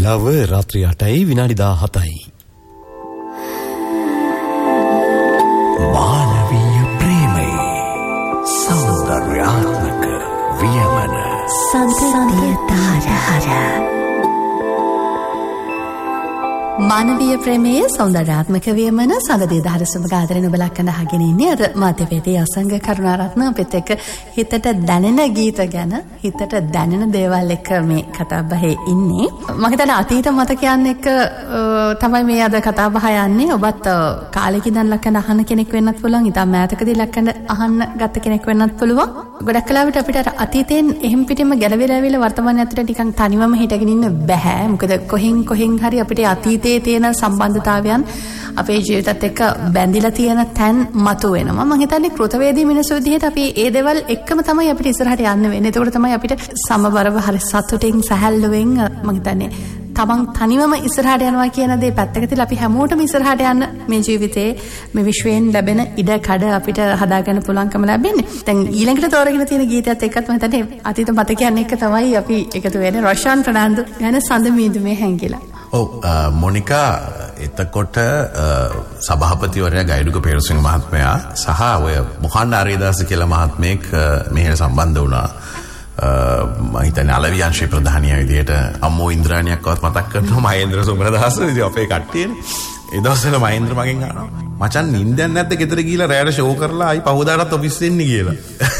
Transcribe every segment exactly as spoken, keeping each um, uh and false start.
වෙලාව රාත්‍රී අටයි විනාඩි දාහතයි. මානවීය ප්‍රේමයේ සෞන්දර්යාත්මක වියමන සන්තතිය මානවීය ප්‍රේමයේ සෞන්දර්යාත්මක වියමන සඳදී දහරසම ගාදරෙන ඔබ ලක්කඳ අහගෙන ඉන්නේ අර මාධ්‍යවේදී අසංග කරුණාරත්න අපිත් එක්ක හිතට දැනෙන ගීත ගැන හිතට දැනෙන දේවල් එක්ක මේ කතා බහේ ඉන්නේ. මම හිතන්නේ අතීත මතකයන් එක්ක තමයි මේ අද කතා බහ යන්නේ. ඔබත් කාලෙක ඉඳන් ලක්කඳ අහන කෙනෙක් වෙන්නත් පුළුවන්. ඉතින් මෑතකදී ලක්කඳ අහන්න ගත්ත කෙනෙක් වෙන්නත් පුළුවන්. ගොඩක් කලාවට අපිට අර අතීතයෙන් එහෙම් පිටින්ම ගැලවිලා ඇවිල්ලා වර්තමානයේ ඇතුළට නිකන් තනිවම හිටගෙන ඉන්න බෑ. මොකද කොහෙන් කොහෙන් හරි අපිට අතීතයේ තියෙන සම්බන්ධතාවයන් අපේ ජීවිතත් එක්ක බැඳිලා තියෙන තැන් මතු වෙනවා. මම හිතන්නේ කෘතවේදී මිනිස්සු විදිහට අපි ඒ දේවල් එක්කම තමයි අපිට ඉස්සරහට යන්න වෙන්නේ. ඒකෝට තමයි අපිට සමබරව හරි සතුටින් සැහැල්ලුවෙන් මම හිතන්නේ තමන් තනිවම ඉස්සරහට යනවා කියන දේ පැත්තක තියලා අපි හැමෝටම ඉස්සරහට යන්න මේ ජීවිතේ මේ විශ්වයෙන් ලැබෙන ඉඩ කඩ අපිට හදාගන්න පුළුවන්කම ලැබෙන්නේ. දැන් ඊළඟට තෝරගෙන තියෙන ගීතයත් එක්කත් මම හිතන්නේ අතීත මතකයන් එක්ක තමයි අපි එකතු වෙන්නේ. රොෂාන් ප්‍රනාන්දු ගැන සඳ මීදුමේ හැංගිලා. ඔව් මොනිකා එතකොට සභාපතිවරයා ගයිඩුක පෙරසිංහ මහත්මයා සහ ඔය මොහන් ආරේදාස කියලා මහත්මයෙක් මෙහෙට සම්බන්ධ වුණා. මම හිතන්නේ අලවි අංශේ ප්‍රධානියා විදියට අම්මෝ ඉන්ද්‍රාණියක්වත් මතක් කරනවා මහේන්ද්‍ර සුමරදාස ඉතින් අපේ කට්ටියනේ. ඒ දවස්වල මහේන්ද්‍ර මගෙන් අහනවා මචන් නිින්දයක් නැද්ද ගෙදර ගිහලා රැයට ෂෝ කරලා ආයි පහුදාටත් ඔෆිස් එන්නේ කියලා.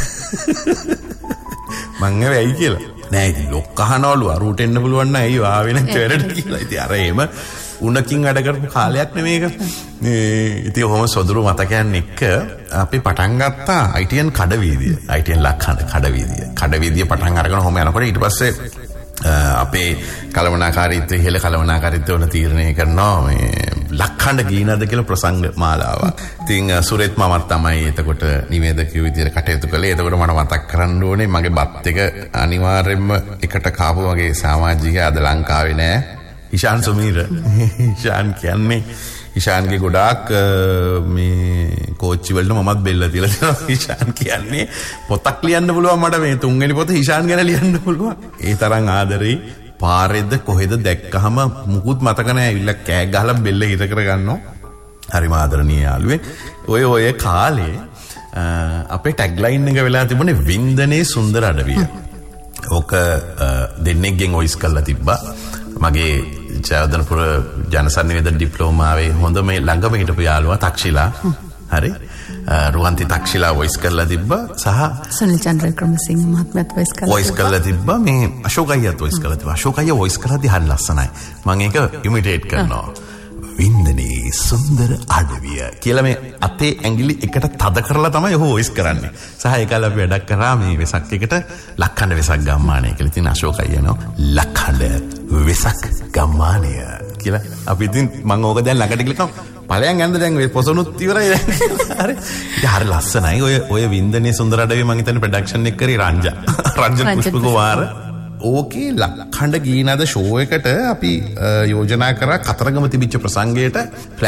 මං ඇයි කියලා. නෑ ඉතින් ලොක් අහනවලු අරුට එන්න පුළුවන් නෑ අයියෝ ආවේ නැත්නම් වැඩට කියලා. ඉතින් අර එහෙම උණකින් වැඩ කරපු කාලයක් නෙමේක. ඉතින් ඔහොම සොදුරු මතකයන් එක්ක අපි පටන් ගත්තා I T N කඩවීදිය. I T N ලක්හඬ කඩවීදිය. කඩවීදිය පටන් අරගෙන ඔහොම යනකොට ඊට පස්සේ අපේ කලමනාකාරීත්වය ඉහළ කලමනාකාරීත්වය වල තීරණය කරනවා මේ ලක්හඬ ගීනද කියලා ප්‍රසංග මාලාවක්. ඉතින් සුරේත් මමත් තමයි එතකොට නිවේදකයෝ විදියට කටයුතු කළේ. එතකොට මට මතක් කරන්න ඕනේ මගේ බත් එක අනිවාර්යයෙන්ම එකට කාපු වගේ සමාජිකයා අද ලංකාවේ නෑ. ඉෂාන් සුමීර. ඉෂාන් කියන්නේ ඉෂාන්ගේ ගොඩාක් මේ කෝච්චි වලට මමත් බෙල්ල තියලා තියෙනවා. ඉෂාන් කියන්නේ පොතක් ලියන්න පුළුවන් මට මේ තුන්වෙනි පොත ඉෂාන් ගැන ලියන්න පුළුවන්. ඒ තරම් ආදරේ පාරෙද්ද කොහෙද දැක්කහම මුකුත් මතක නැහැ. ඇවිල්ලා කෑ ගහලා බෙල්ල හිර කරගන්නවා. හරිම ආදරණීය යාළුවෙක්. ඔය ඔය කාලේ අපේ ටැග්ලයින් එක වෙලා තිබුණේ වින්දනේ සුන්දර අඩවිය. ඕක දෙන්නෙක්ගෙන් වොයිස් කරලා තිබ්බා. මගේ ජයවර්ධනපුර ජනසන්නිවේදන ඩිප්ලෝමාවේ හොඳ මේ ළඟම හිටපු යාළුවා තක්ෂිලා. හරි. රුවන්ති තක්ෂිලා වොයිස් කරලා තිබ්බා සහ සුනිල් චන්ද්‍රක්‍රමසිංහ මහත්මයාත් වොයිස් කරලා වොයිස් කරලා තිබ්බා. මේ අශෝක් අයියාත් වොයිස් කරලා තිබ්බා. අශෝක් අයියා වොයිස් කරද්දී හරි ලස්සනයි. මම ඒක ඉමිටේට් කරනවා. වින්දනේ සුන්දර අඩවිය කියලා මේ අතේ ඇඟිලි එකට තද කරලා තමයි ඔහු වොයිස් කරන්නේ. සහ ඒකල අපි වැඩක් කරා මේ වෙසක් එකට ලක්හඬ වෙසක් ගම්මානය කියලා. ඉතින් අශෝක අයියා ලක්හඬ වෙසක් ගම්මානය කියලා අපි ඉතින් මම ඕක දැන් ළඟට ගිහලා ඵලයන් යන්න දැන් මේ පොසොනුත් ඉවරයි දැන්. හරි. ඉතින් හරි ලස්සනයි. ඔය ඔය වින්දනේ සුන්දර අඩවිය මම හිතන්නේ ප්‍රොඩක්ෂන් එක කරේ රංජා. රංජන් පුෂ්පකුමාර. ඕකේ ලක්හඬ ගීනද ෂෝ එකට අපි යෝජනා කරා කතරගම තිබිච්ච ප්‍රසංගයට